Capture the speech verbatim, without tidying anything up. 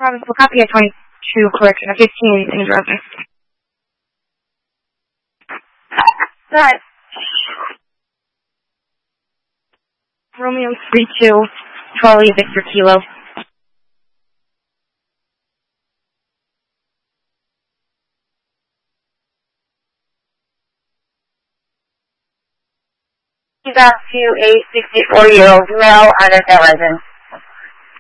Provincial copy at twenty-two, correction, at fifteen in Dresden. That. Romeo three two, Charlie Victor Kilo. Back to a sixty-four-year-old male, Honda resident.